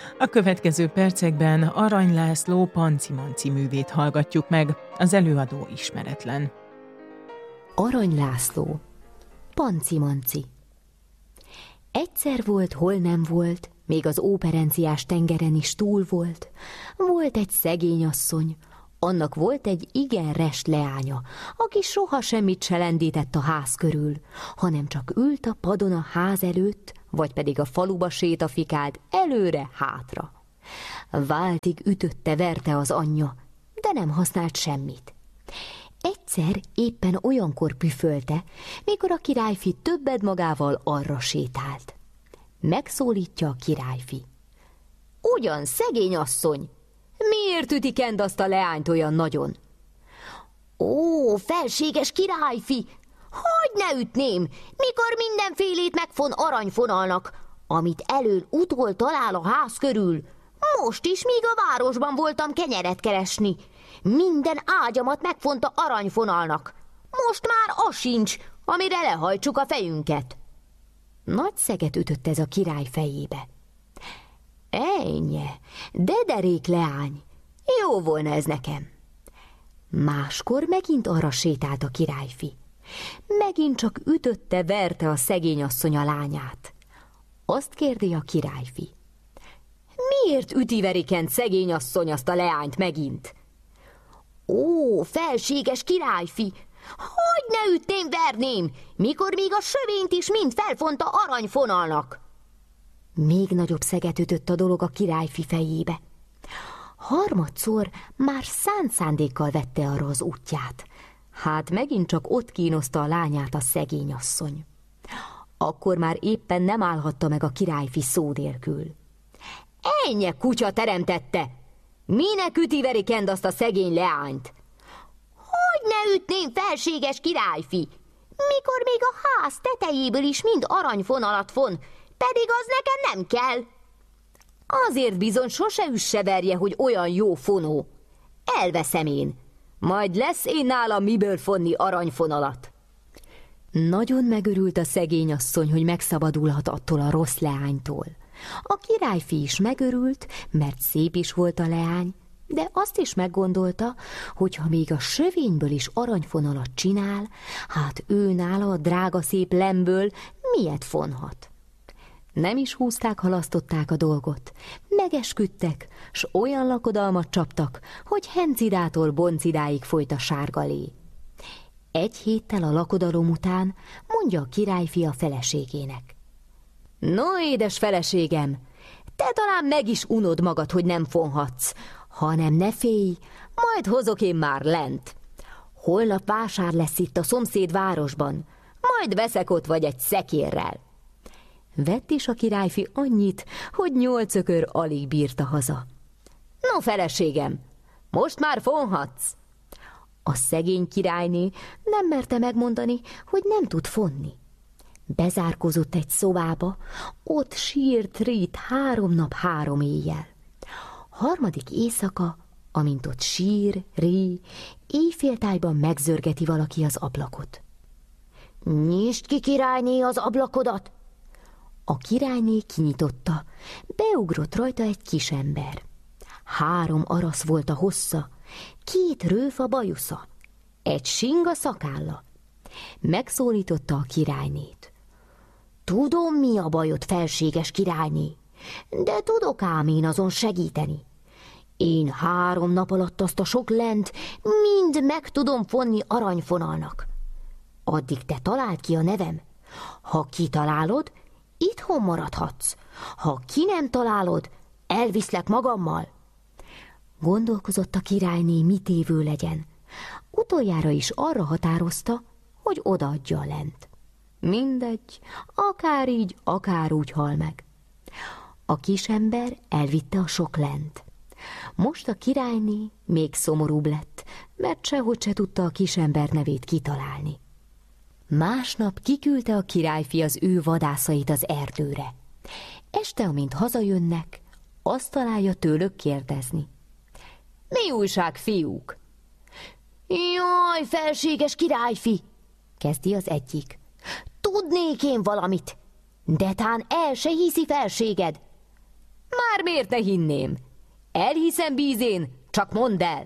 A következő percekben Arany László Panci-Manci művét hallgatjuk meg, az előadó ismeretlen. Arany László, Panci-Manci. Egyszer volt, hol nem volt, még az óperenciás tengeren is túl volt. Volt egy szegény asszony, annak volt egy igen rest leánya, aki soha semmit se lendített a ház körül, hanem csak ült a padon a ház előtt, vagy pedig a faluba sétafikált előre-hátra. Váltig ütötte, verte az anyja, de nem használt semmit. Egyszer éppen olyankor püfölte, mikor a királyfi többed magával arra sétált. Megszólítja a királyfi. Ugyan, szegény asszony, miért üti kend azt a leányt olyan nagyon? Ó, felséges királyfi, hogy ne ütném, mikor mindenfélét megfon aranyfonalnak, amit elől-utól talál a ház körül. Most is, míg a városban voltam kenyeret keresni. Minden ágyamat megfonta aranyfonalnak. Most már az sincs, amire lehajtsuk a fejünket. Nagy szeget ütött ez a király fejébe. Ennyi, de derék leány, jó volna ez nekem. Máskor megint arra sétált a királyfi. Megint csak ütötte, verte a szegény asszony a lányát. Azt kérdi a királyfi. Miért üti-verikent szegény asszony azt a leányt megint? Ó, felséges királyfi, hogy ne ütném, verném, mikor még a sövényt is mind felfonta aranyfonalnak. Még nagyobb szeget ütött a dolog a királyfi fejébe. Harmadszor már szánt szándékkal vette arra az útját. Hát megint csak ott kínozta a lányát a szegény asszony. Akkor már éppen nem állhatta meg a királyfi szó nélkül. Ennyi kutya teremtette! Minek üti-verikend azt a szegény leányt? Hogy ne ütném, felséges királyfi, mikor még a ház tetejéből is mind aranyfonalat von, pedig az nekem nem kell. Azért bizony sose üsse verje, hogy olyan jó fonó. Elveszem én, majd lesz én nálam miből fonni aranyfonalat. Nagyon megörült a szegény asszony, hogy megszabadulhat attól a rossz leánytól. A királyfi is megörült, mert szép is volt a leány, de azt is meggondolta, hogy ha még a sövényből is aranyfonalat csinál, hát ő nála a drága szép lemből milyet fonhat. Nem is húzták, halasztották a dolgot, megesküdtek, s olyan lakodalmat csaptak, hogy Hencidától Boncidáig folyt a sárga lé. Egy héttel a lakodalom után mondja a királyfi a feleségének. No, édes feleségem, te talán meg is unod magad, hogy nem fonhatsz, hanem ne félj, majd hozok én már lent. Holnap vásár lesz itt a szomszéd városban, majd veszek ott vagy egy szekérrel. Vett is a királyfi annyit, hogy 8 ökör alig bírta haza. No, feleségem, most már fonhatsz. A szegény királyné nem merte megmondani, hogy nem tud fonni. Bezárkozott egy szobába, ott sírt, rít 3 nap 3 éjjel. Harmadik éjszaka, amint ott sír, rí, éjféltájban megzörgeti valaki az ablakot. Nyisd ki, királyné, az ablakodat! A királyné kinyitotta, beugrott rajta egy kisember. 3 arasz volt a hossza, 2 rőfa bajusza, egy singa szakálla. Megszólította a királynét. Tudom, mi a bajod, felséges királyné, de tudok ám én azon segíteni. Én 3 nap alatt azt a sok lent mind meg tudom fonni aranyfonalnak. Addig te találd ki a nevem. Ha kitalálod, itthon maradhatsz. Ha ki nem találod, elviszlek magammal. Gondolkozott a királyné, mit évő legyen. Utoljára is arra határozta, hogy odaadja a lent. Mindegy, akár így, akár úgy hal meg. A kisember elvitte a sok lent. Most a királyné még szomorúbb lett, mert sehogy se tudta a kisember nevét kitalálni. Másnap kiküldte a királyfi az ő vadászait az erdőre. Este, amint hazajönnek, azt találja tőlük kérdezni. Mi újság, fiúk? Jaj, felséges királyfi, kezdi az egyik. Tudnék én valamit, de tán el se hiszi felséged. Már miért ne hinném? Elhiszem bízén, csak mondd el.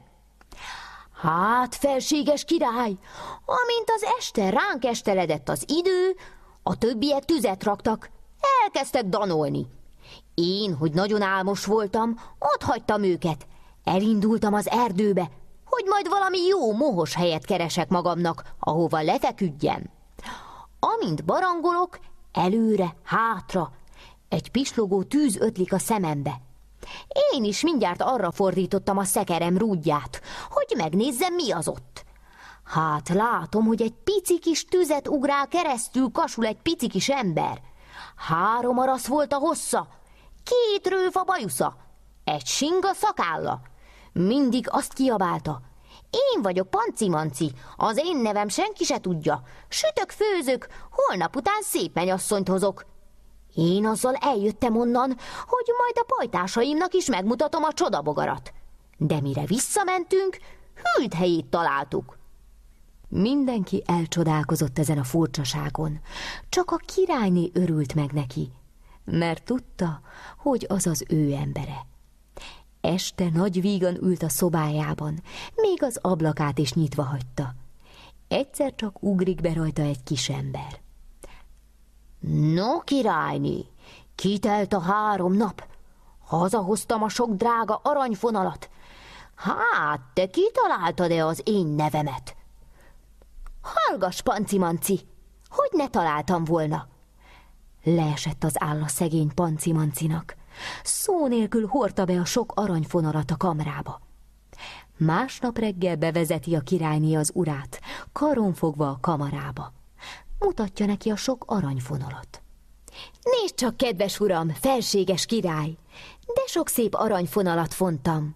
Hát, felséges király, amint az este ránk esteledett az idő, a többiek tüzet raktak, elkezdtek danolni. Én, hogy nagyon álmos voltam, otthagytam őket, elindultam az erdőbe, hogy majd valami jó mohos helyet keresek magamnak, ahova lefeküdjem. Amint barangolok, előre, hátra, egy pislogó tűz ötlik a szemembe. Én is mindjárt arra fordítottam a szekerem rúdját, hogy megnézzem, mi az ott. Hát látom, hogy egy pici kis tüzet ugrál keresztül kasul egy pici kis ember. 3 arasz volt a hossza, 2 rőf a bajusza, egy singa szakálla. Mindig azt kiabálta: én vagyok Pancimanci, az én nevem senki se tudja. Sütök, főzök, holnap után szép mennyasszonyt hozok. Én azzal eljöttem onnan, hogy majd a pajtásaimnak is megmutatom a csodabogarat. De mire visszamentünk, hűlt helyét találtuk. Mindenki elcsodálkozott ezen a furcsaságon, csak a királyné örült meg neki, mert tudta, hogy az az ő embere. Este nagy vígan ült a szobájában, még az ablakát is nyitva hagyta. Egyszer csak ugrik be rajta egy kis ember. No, királyné, kitelt a 3 nap. Hazahoztam a sok drága aranyfonalat. Hát, te kitaláltad-e az én nevemet? Hallgass, Pancimanci, hogy ne találtam volna? Leesett az áll a szegény Pancimancinak. Szó nélkül hordta be a sok aranyfonalat a kamrába. Másnap reggel bevezeti a királyné az urát, karon fogva a kamarába. Mutatja neki a sok aranyfonalat. Nézd csak, kedves uram, felséges király, de sok szép aranyfonalat fontam.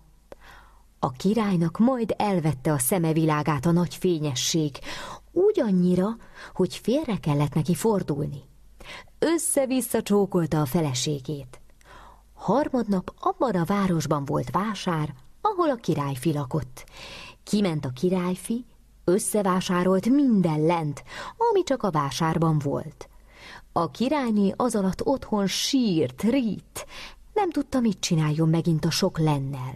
A királynak majd elvette a szemevilágát a nagy fényesség, úgy annyira, hogy félre kellett neki fordulni. Össze-vissza csókolta a feleségét. Harmadnap abban a városban volt vásár, ahol a királyfi lakott. Kiment a királyfi, összevásárolt minden lent, ami csak a vásárban volt. A királyné az alatt otthon sírt, rítt, nem tudta, mit csináljon megint a sok lennel.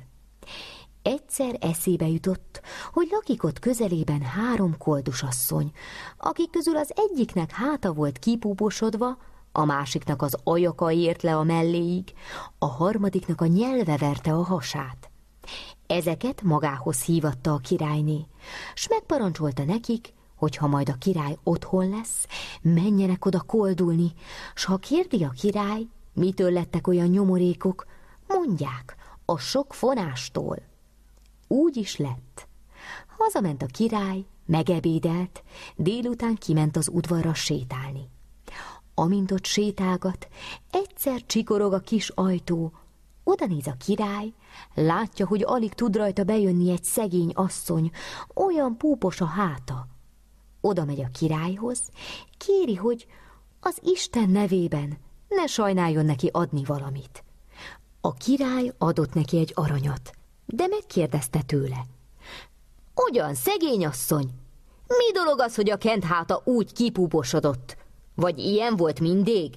Egyszer eszébe jutott, hogy lakik ott közelében 3 koldusasszony, akik közül az egyiknek háta volt kipúposodva, a másiknak az ajaka ért le a melléig, a harmadiknak a nyelve verte a hasát. Ezeket magához hívatta a királyné, s megparancsolta nekik, hogy ha majd a király otthon lesz, menjenek oda koldulni, s ha kérdi a király, mitől lettek olyan nyomorékok, mondják, a sok fonástól. Úgy is lett. Hazament a király, megebédelt, délután kiment az udvarra sétálni. Amint ott sétálgat, egyszer csikorog a kis ajtó, oda néz a király, látja, hogy alig tud rajta bejönni egy szegény asszony, olyan púpos a háta. Oda megy a királyhoz, kéri, hogy az Isten nevében ne sajnáljon neki adni valamit. A király adott neki egy aranyat, de megkérdezte tőle: ugyan, szegény asszony, mi dolog az, hogy a kent háta úgy kipúposodott? Vagy ilyen volt mindig?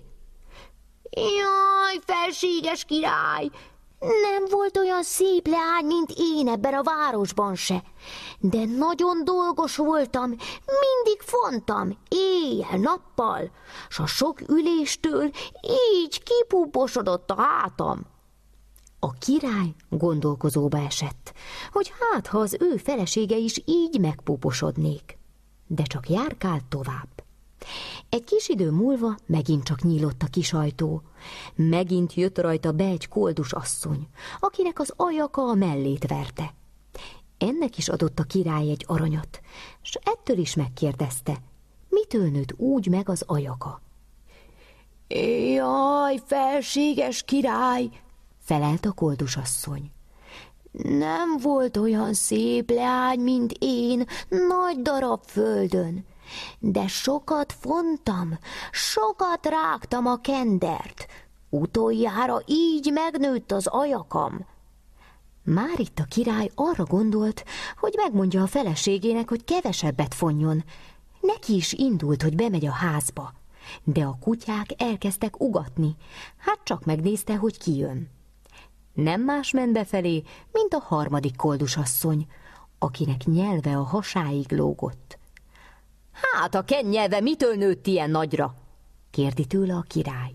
Jaj, felséges király, nem volt olyan szép leány, mint én ebben a városban se, de nagyon dolgos voltam, mindig fontam, éjjel-nappal, s a sok üléstől így kipúposodott a hátam. A király gondolkozóba esett, hogy hát, ha az ő felesége is így megpúposodnék, de csak járkált tovább. Egy kis idő múlva megint csak nyílott a kis ajtó. Megint jött rajta be egy koldus asszony, akinek az ajaka a mellét verte. Ennek is adott a király egy aranyat, s ettől is megkérdezte, mitől nőtt úgy meg az ajaka. Jaj, felséges király, felelt a koldus asszony. Nem volt olyan szép leány, mint én, nagy darab földön, de sokat fontam, sokat rágtam a kendert. Utoljára így megnőtt az ajakam. Már itt a király arra gondolt, hogy megmondja a feleségének, hogy kevesebbet fonjon. Neki is indult, hogy bemegy a házba, de a kutyák elkezdtek ugatni, hát csak megnézte, hogy ki jön. Nem más ment befelé, mint a harmadik koldusasszony, akinek nyelve a hasáig lógott. Hát a kennyelve mitől nőtt ilyen nagyra? Kérdi tőle a király.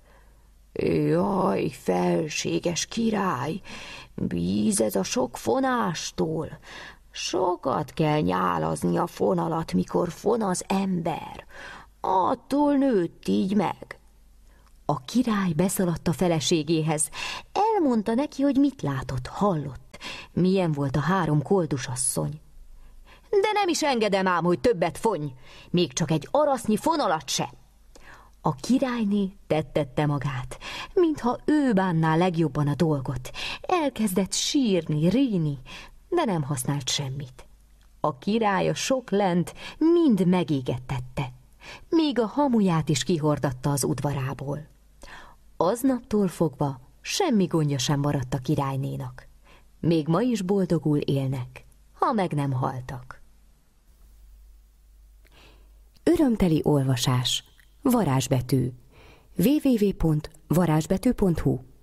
Jaj, felséges király, bíz ez a sok fonástól. Sokat kell nyálazni a fonalat, mikor fon az ember. Attól nőtt így meg. A király beszaladt a feleségéhez. Elmondta neki, hogy mit látott, hallott. Milyen volt a 3 koldusasszony. De nem is engedem ám, hogy többet fonj, még csak egy arasznyi fonalat se. A királyné tettette magát, mintha ő bánná legjobban a dolgot. Elkezdett sírni, ríni, de nem használt semmit. A király a sok lent mind megégettette, még a hamuját is kihordatta az udvarából. Aznaptól fogva semmi gondja sem maradt a királynénak. Még ma is boldogul élnek, ha meg nem haltak. Örömteli olvasás. Varázsbetű. www.varázsbetű.hu